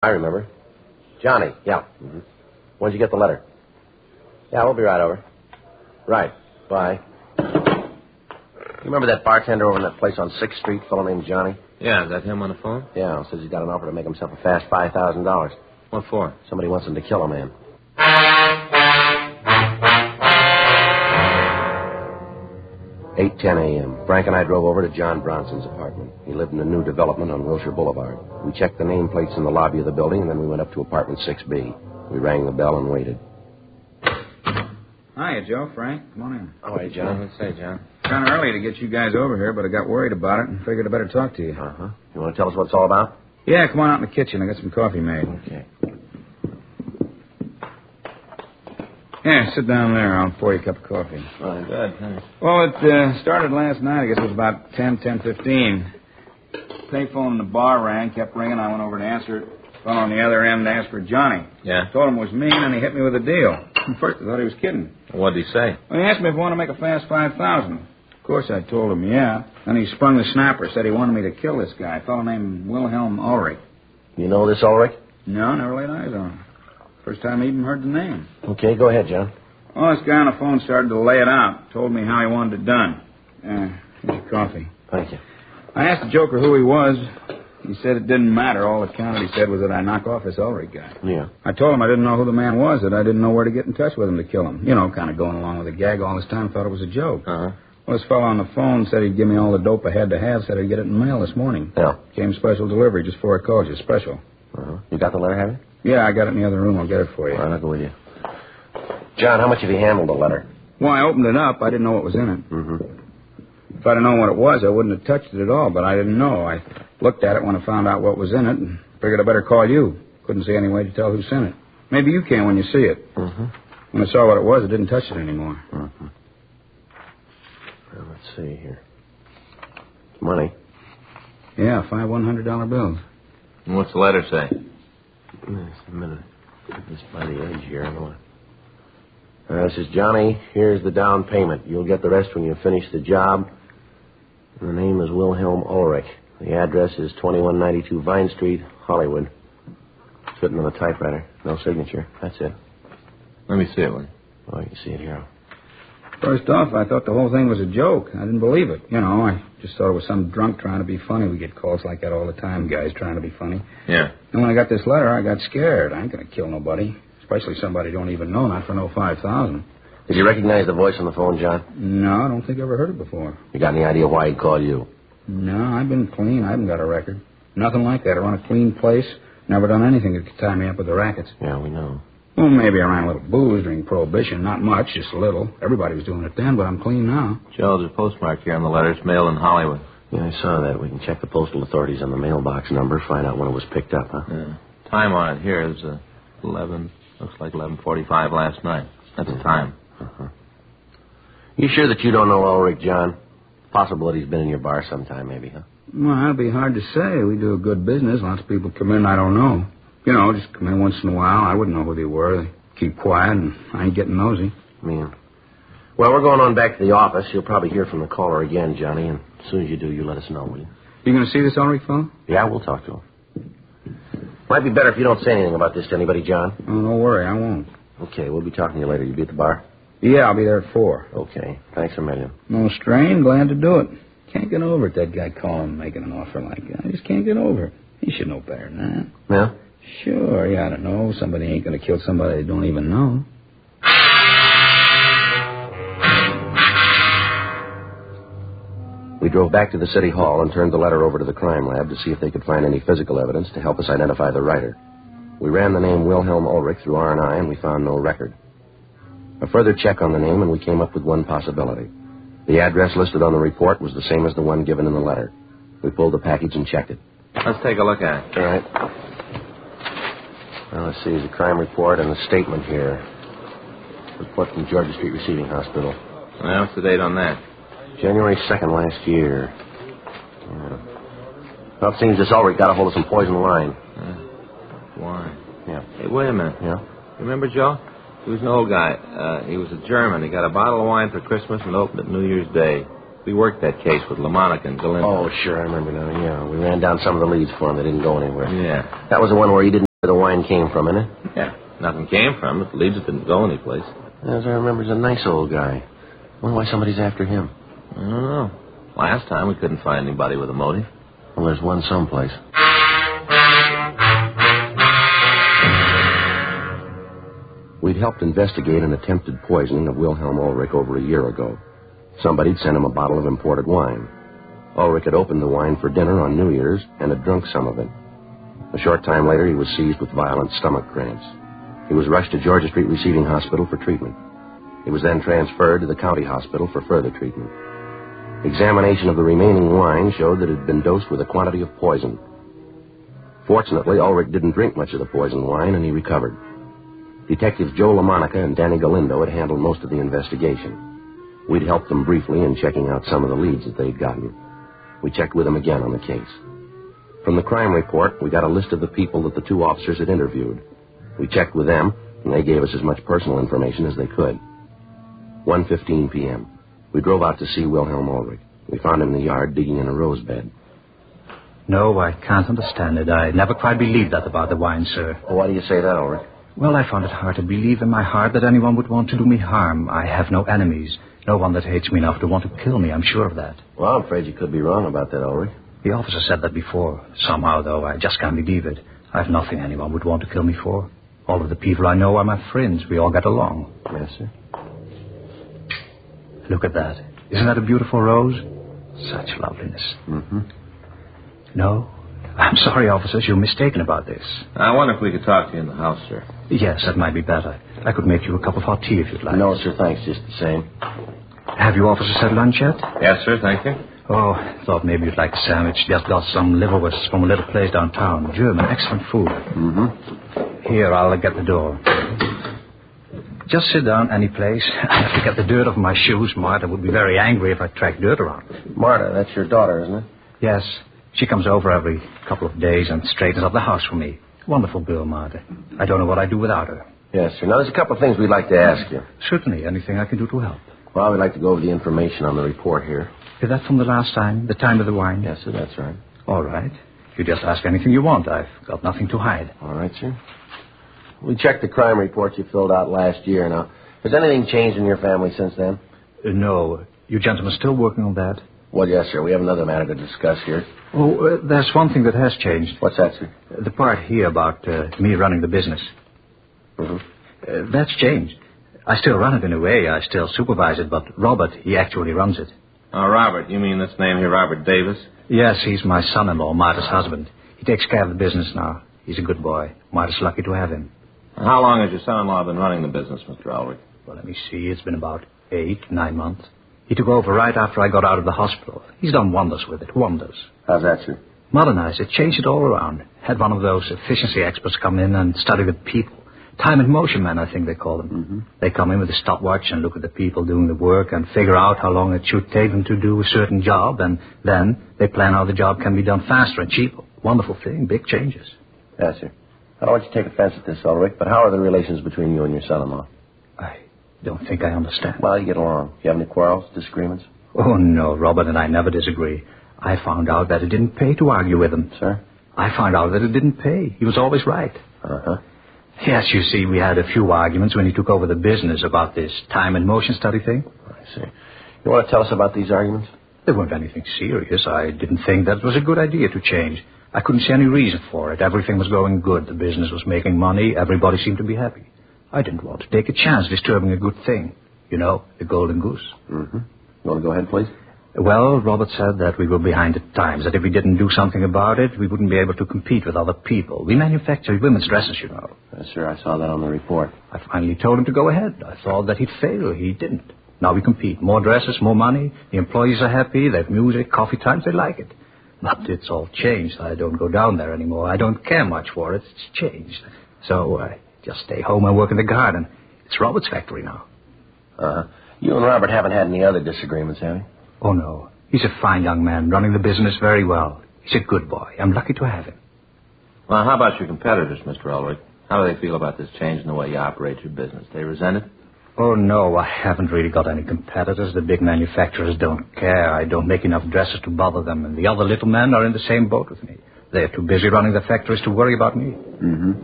I remember. Johnny, yeah. Mm-hmm. When'd you get the letter? Yeah, we'll be right over. Right. Bye. You remember that bartender over in that place on 6th Street, fellow named Johnny? Yeah, is that him on the phone? Yeah, says he's got an offer to make himself a fast $5,000. What for? Somebody wants him to kill a man. 8:10 a.m. Frank and I drove over to John Bronson's apartment. He lived in a new development on Wilshire Boulevard. We checked the nameplates in the lobby of the building, and then we went up to apartment 6B. We rang the bell and waited. Hiya, Joe, Frank. Come on in. How are you, John? Let's say, John. Kind of early to get you guys over here, but I got worried about it and figured I better talk to you. Uh-huh. You want to tell us what it's all about? Yeah, come on out in the kitchen. I got some coffee made. Okay. Yeah, sit down there. I'll pour you a cup of coffee. Fine. Good, thanks. Well, it started last night. I guess it was about 10:15. Payphone in the bar rang, kept ringing. I went over to answer it. Phone on the other end asked for Johnny. Yeah? Told him it was me, and he hit me with a deal. First, I thought he was kidding. What did he say? Well, he asked me if I wanted to make a fast $5,000. Of course, I told him, yeah. Then he sprung the snapper, said he wanted me to kill this guy, a fellow named Wilhelm Ulrich. You know this Ulrich? No, never laid eyes on him. First time I even heard the name. Okay, go ahead, John. Well, this guy on the phone started to lay it out. Told me how he wanted it done. Here's your coffee. Thank you. I asked the joker who he was. He said it didn't matter. All that counted, he said, was that I knock off this Ulrich guy. Yeah. I told him I didn't know who the man was, that I didn't know where to get in touch with him to kill him. You know, kind of going along with the gag all this time, thought it was a joke. Uh-huh. Well, this fellow on the phone said he'd give me all the dope I had to have, said I'd get it in mail this morning. Yeah. Came special delivery just before I called you, special. Uh-huh. You got the letter, have you? Yeah, I got it in the other room. I'll get it for you. All right, I'll go with you. John, how much have you handled the letter? Well, I opened it up. I didn't know what was in it. Mm-hmm. If I'd have known what it was, I wouldn't have touched it at all, but I didn't know. I looked at it when I found out what was in it and figured I'd better call you. Couldn't see any way to tell who sent it. Maybe you can when you see it. Mm-hmm. When I saw what it was, I didn't touch it anymore. Mm-hmm. Well, let's see here. Money. Yeah, 5 $100 bills. And what's the letter say? Just a minute. Just by the edge here. I know it says, Johnny, here's the down payment. You'll get the rest when you finish the job. The name is Wilhelm Ulrich. The address is 2192 Vine Street, Hollywood. It's written on the typewriter. No signature. That's it. Let me see it, will you? Oh, you can see it here. First off, I thought the whole thing was a joke. I didn't believe it. You know, I just thought it was some drunk trying to be funny. We get calls like that all the time, guys trying to be funny. Yeah. And when I got this letter, I got scared. I ain't going to kill nobody, especially somebody I don't even know, not for no 5,000. Did you recognize the voice on the phone, John? No, I don't think I ever heard it before. You got any idea why he called you? No, I've been clean. I haven't got a record. Nothing like that. I run a clean place. Never done anything that could tie me up with the rackets. Yeah, we know. Well, maybe I ran a little booze during Prohibition. Not much, just a little. Everybody was doing it then, but I'm clean now. Joe, there's a postmark here on the letter. It's mailed in Hollywood. Yeah, I saw that. We can check the postal authorities on the mailbox number, find out when it was picked up, huh? Yeah. Time on it here is 11, looks like 11:45 last night. That's the time. Uh-huh. You sure that you don't know Ulrich, John? Possible that he's been in your bar sometime, maybe, huh? Well, that'd be hard to say. We do a good business. Lots of people come in I don't know. You know, just come in once in a while. I wouldn't know who they were. They keep quiet, and I ain't getting nosy. Yeah. Well, we're going on back to the office. You'll probably hear from the caller again, Johnny, and as soon as you do, you let us know, will you? You going to see this Ulrich fellow? Yeah, we'll talk to him. Might be better if you don't say anything about this to anybody, John. Oh, don't worry, I won't. Okay, we'll be talking to you later. You be at the bar? Yeah, I'll be there at 4. Okay. Thanks a million. No strain, glad to do it. Can't get over it, that guy calling and making an offer like that. I just can't get over it. He should know better than that. Yeah? Sure, yeah, I don't know. Somebody ain't going to kill somebody they don't even know. We drove back to the city hall and turned the letter over to the crime lab to see if they could find any physical evidence to help us identify the writer. We ran the name Wilhelm Ulrich through R&I, and we found no record. A further check on the name, and we came up with one possibility. The address listed on the report was the same as the one given in the letter. We pulled the package and checked it. Let's take a look at it. All right. Well, let's see. There's a crime report and a statement here. Report from Georgia Street Receiving Hospital. Well, what's the date on that? January 2nd last year. Yeah. Well, it seems this Ulrich got a hold of some poison wine. Wine. Yeah. Hey, wait a minute. Yeah? Remember, Joe? He was an old guy. He was a German. He got a bottle of wine for Christmas and opened it New Year's Day. We worked that case with LaMonica and Galindo. Oh, sure, I remember now. Yeah, we ran down some of the leads for him. They didn't go anywhere. Yeah. That was the one where he didn't where the wine came from, isn't it? Yeah. Nothing came from it. The leads didn't go anyplace. As I remember, he's a nice old guy. I wonder why somebody's after him. I don't know. Last time we couldn't find anybody with a motive. Well, there's one someplace. We'd helped investigate an attempted poisoning of Wilhelm Ulrich over a year ago. Somebody'd sent him a bottle of imported wine. Ulrich had opened the wine for dinner on New Year's and had drunk some of it. A short time later, he was seized with violent stomach cramps. He was rushed to Georgia Street Receiving Hospital for treatment. He was then transferred to the county hospital for further treatment. Examination of the remaining wine showed that it had been dosed with a quantity of poison. Fortunately, Ulrich didn't drink much of the poisoned wine, and he recovered. Detectives Joe LaMonica and Danny Galindo had handled most of the investigation. We'd helped them briefly in checking out some of the leads that they'd gotten. We checked with them again on the case. From the crime report, we got a list of the people that the two officers had interviewed. We checked with them, and they gave us as much personal information as they could. 1:15 p.m. We drove out to see Wilhelm Ulrich. We found him in the yard digging in a rose bed. No, I can't understand it. I never quite believed that about the wine, sir. Well, why do you say that, Ulrich? Well, I found it hard to believe in my heart that anyone would want to do me harm. I have no enemies. No one that hates me enough to want to kill me, I'm sure of that. Well, I'm afraid you could be wrong about that, Ulrich. The officer said that before. Somehow, though, I just can't believe it. I have nothing anyone would want to kill me for. All of the people I know are my friends. We all get along. Yes, sir. Look at that. Isn't that a beautiful rose? Such loveliness. Mm-hmm. No? I'm sorry, officers. You're mistaken about this. I wonder if we could talk to you in the house, sir. Yes, that might be better. I could make you a cup of hot tea if you'd like. No, sir, thanks, just the same. Have you officers had lunch yet? Yes, sir, thank you. Oh, thought maybe you'd like a sandwich. Just got some liverwurst from a little place downtown. German, excellent food. Mm-hmm. Here, I'll get the door. Just sit down any place. I have to get the dirt off my shoes. Martha would be very angry if I tracked dirt around. Marta, that's your daughter, isn't it? Yes. She comes over every couple of days and straightens up the house for me. Wonderful girl, Martha. I don't know what I'd do without her. Yes, sir. Now, there's a couple of things we'd like to ask you. Certainly. Anything I can do to help. Well, we'd like to go over the information on the report here. Is that from the last time? The time of the wine? Yes, sir, that's right. All right. You just ask anything you want. I've got nothing to hide. All right, sir. We checked the crime report you filled out last year. Now, has anything changed in your family since then? No. You gentlemen still working on that? Well, yes, sir. We have another matter to discuss here. Oh, there's one thing that has changed. What's that, sir? The part here about me running the business. Mm-hmm. That's changed. I still run it in a way. I still supervise it, but Robert, he actually runs it. Oh, Robert. You mean this name here, Robert Davis? Yes, he's my son-in-law, Martha's husband. He takes care of the business now. He's a good boy. Martha's lucky to have him. How long has your son-in-law been running the business, Mr. Ulrich? Well, let me see. It's been about 8-9 months. He took over right after I got out of the hospital. He's done wonders with it. Wonders. How's that, sir? Modernized it. Changed it all around. Had one of those efficiency experts come in and study the people. Time and motion men, I think they call them. Mm-hmm. They come in with a stopwatch and look at the people doing the work and figure out how long it should take them to do a certain job, and then they plan how the job can be done faster and cheaper. Wonderful thing. Big changes. Yes, sir. I don't want you to take offense at this, Ulrich, but how are the relations between you and your son-in-law? I don't think I understand. Well, you get along. You have any quarrels, disagreements? Oh, no, Robert and I never disagree. I found out that it didn't pay to argue with him. Sir? I found out that it didn't pay. He was always right. Uh-huh. Yes, you see, we had a few arguments when he took over the business about this time and motion study thing. I see. You want to tell us about these arguments? There weren't anything serious. I didn't think that it was a good idea to change. I couldn't see any reason for it. Everything was going good. The business was making money. Everybody seemed to be happy. I didn't want to take a chance disturbing a good thing. You know, the golden goose. Mm-hmm. You want to go ahead, please? Well, Robert said that we were behind the times, that if we didn't do something about it, we wouldn't be able to compete with other people. We manufacture women's dresses, you know. Yes, sir, I saw that on the report. I finally told him to go ahead. I thought that he'd fail. He didn't. Now we compete. More dresses, more money. The employees are happy. They have music, coffee times. They like it. But it's all changed. I don't go down there anymore. I don't care much for it. It's changed. So I just stay home and work in the garden. It's Robert's factory now. Uh-huh. You and Robert haven't had any other disagreements, have you? Oh, no. He's a fine young man, running the business very well. He's a good boy. I'm lucky to have him. Well, how about your competitors, Mr. Ulrich? How do they feel about this change in the way you operate your business? They resent it? Oh, no, I haven't really got any competitors. The big manufacturers don't care. I don't make enough dresses to bother them, and the other little men are in the same boat with me. They're too busy running the factories to worry about me. Mm-hmm.